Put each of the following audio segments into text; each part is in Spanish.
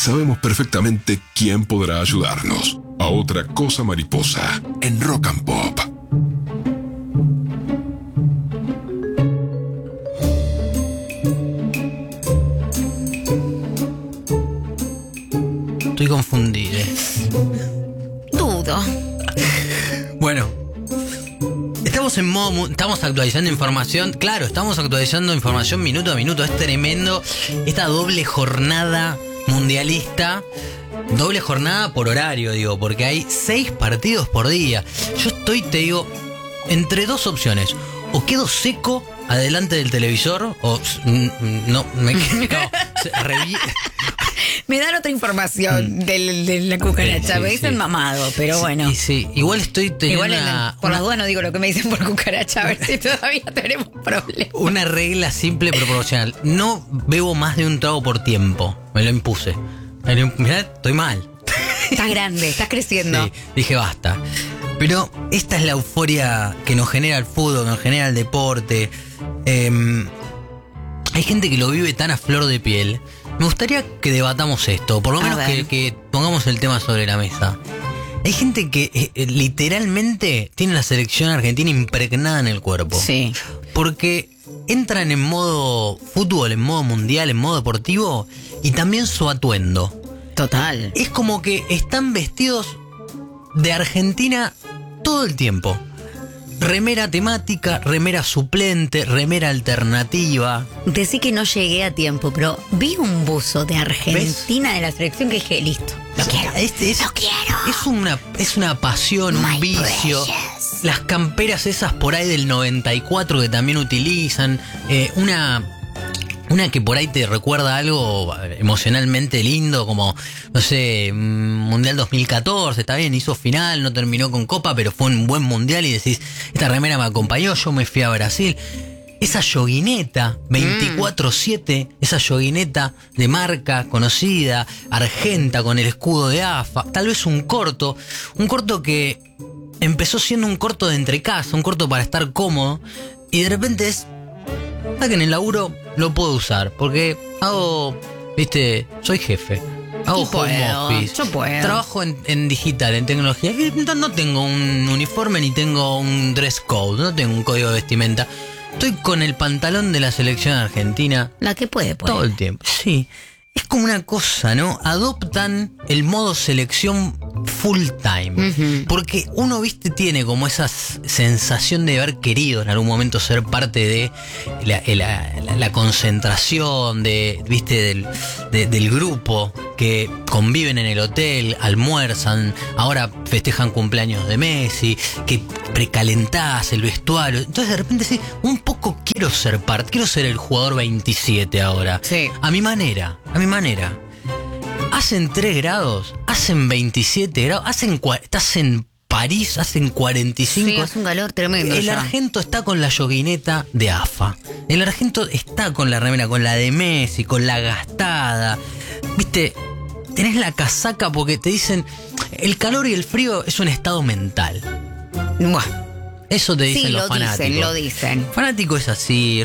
sabemos perfectamente quién podrá ayudarnos. A Otra Cosa Mariposa, en Rock and Pop. Estoy confundido. Dudo. Bueno, estamos actualizando información. Claro, estamos actualizando información minuto a minuto. Es tremendo esta doble jornada mundialista. Doble jornada por horario, digo, porque hay 6 partidos por día. Yo te digo, entre dos opciones. O quedo seco adelante del televisor, o no, Me dan otra información de la cucaracha. Sí, me dicen sí. mamado, pero bueno. Sí, igual estoy teniendo Por las dudas no digo lo que me dicen por cucaracha, a ver si todavía tenemos problemas. una regla simple pero proporcional. No bebo más de un trago por tiempo. Me lo impuse. Mirá, estoy mal. Estás grande, estás creciendo. Sí, dije basta. Pero esta es la euforia que nos genera el fútbol, que nos genera el deporte. Hay gente que lo vive tan a flor de piel. Me gustaría que debatamos esto, por lo menos que pongamos el tema sobre la mesa. Hay gente que literalmente tiene la selección argentina impregnada en el cuerpo. Sí. Porque entran en modo fútbol, en modo mundial, en modo deportivo, y también su atuendo. Total. Es como que están vestidos de Argentina todo el tiempo. Remera temática, remera suplente, remera alternativa. Decí que no llegué a tiempo, pero vi un buzo de Argentina de la selección que dije, listo, lo quiero. Lo quiero. Es una pasión, un vicio. Precious. Las camperas esas por ahí del 94 que también utilizan. Una que por ahí te recuerda algo emocionalmente lindo, como, no sé, Mundial 2014, está bien, hizo final, no terminó con Copa, pero fue un buen Mundial y decís, esta remera me acompañó, yo me fui a Brasil. Esa yoguineta 24/7, esa yoguineta de marca conocida, argenta, con el escudo de AFA, tal vez un corto que empezó siendo un corto de entrecasa, un corto para estar cómodo, y de repente que en el laburo lo puedo usar, porque soy jefe, hago home office, yo puedo. Trabajo en digital, en tecnología, y no tengo un uniforme ni tengo un dress code, no tengo un código de vestimenta. Estoy con el pantalón de la selección argentina. La que puede. Todo el tiempo. Sí. Es como una cosa, ¿no? Adoptan el modo selección full time. Uh-huh. Porque uno, tiene como esa sensación de haber querido en algún momento ser parte de la concentración, del grupo que conviven en el hotel, almuerzan, ahora festejan cumpleaños de Messi, que precalentás el vestuario. Entonces de repente sí, un poco quiero ser el jugador 27 ahora. Sí. A mi manera. Hacen 3 grados, hacen 27 grados, estás en París, hacen 45. Sí, hace un calor tremendo. El argento está con la yoguineta de AFA. El argento está con la remera, con la de Messi, con la gastada. Tenés la casaca porque te dicen, el calor y el frío es un estado mental. Buah. Eso te dicen los fanáticos. Lo dicen. El fanático es así.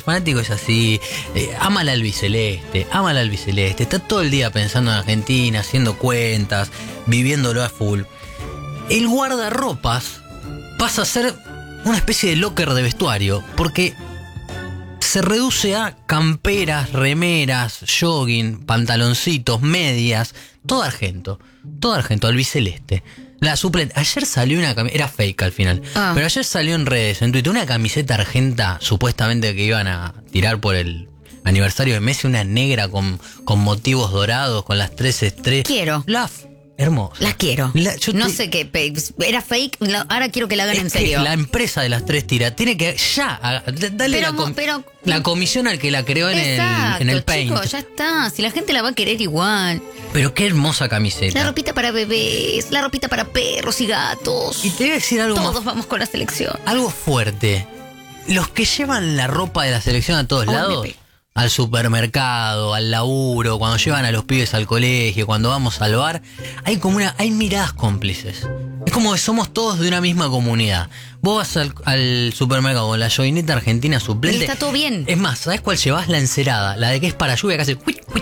Ama al albiceleste. Está todo el día pensando en Argentina, haciendo cuentas, viviéndolo a full. El guardarropas pasa a ser una especie de locker de vestuario, porque se reduce a camperas, remeras, jogging, pantaloncitos, medias, todo argento, albiceleste. La suplente. Ayer salió una camiseta, era fake al final, pero ayer salió en redes, en Twitter, una camiseta argenta, supuestamente que iban a tirar por el aniversario de Messi, una negra con motivos dorados, con las 3 estrellas. Quiero. Hermosa. La quiero. Sé qué, era fake, ahora quiero que la hagan en serio. La empresa de las 3 tiras tiene que darle la comisión al que la creó en el Paint. Chicos, ya está, si la gente la va a querer igual. Pero qué hermosa camiseta. La ropita para bebés, la ropita para perros y gatos. Y te voy a decir algo Todos vamos con la selección. Algo fuerte. Los que llevan la ropa de la selección a todos lados, al supermercado, al laburo, cuando llevan a los pibes al colegio, cuando vamos al bar, hay miradas cómplices. Es como que somos todos de una misma comunidad. Vos vas al supermercado con la yoguineta argentina suplente. Y está todo bien. Es más, ¿sabés cuál llevás? La encerada, la de que es para lluvia, que hace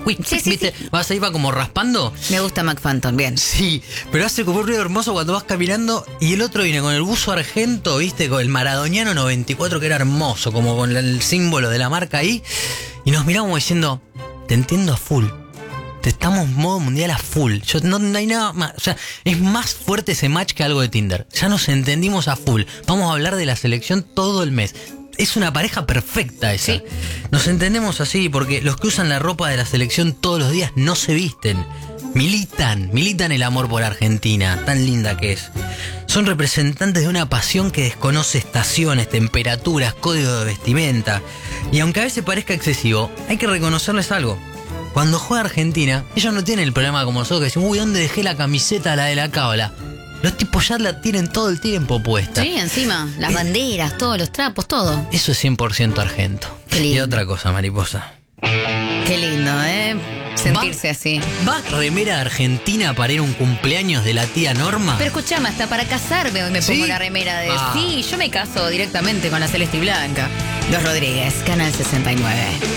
Sí, sí, ¿viste? sí. Vas ahí, va como raspando. Me gusta McPhantom, bien. Sí, pero hace como un ruido hermoso cuando vas caminando y el otro viene con el buzo argento, viste, con el maradoniano 94 que era hermoso, como con el símbolo de la marca ahí. Y nos miramos diciendo, te entiendo a full. Estamos en modo mundial a full. No hay nada más. O sea, es más fuerte ese match que algo de Tinder. Ya nos entendimos a full. Vamos a hablar de la selección todo el mes. Es una pareja perfecta esa. Sí. Nos entendemos así porque los que usan la ropa de la selección todos los días no se visten. Militan el amor por Argentina, tan linda que es. Son representantes de una pasión que desconoce estaciones, temperaturas, código de vestimenta. Y aunque a veces parezca excesivo, hay que reconocerles algo. Cuando juega Argentina, ellos no tienen el problema como nosotros que decimos, uy, ¿dónde dejé la camiseta, la de la cábala? Los tipos ya la tienen todo el tiempo puesta. Sí, encima, las banderas, todos los trapos, todo. Eso es 100% argento. Qué lindo. Y otra cosa, mariposa. Qué lindo, sentirse así. ¿Vas remera argentina para ir a un cumpleaños de la tía Norma? Pero escuchame, hasta para casarme hoy me ¿Sí? pongo la remera de... Ah. Sí, yo me caso directamente con la celeste y blanca. Los Rodríguez, Canal 69.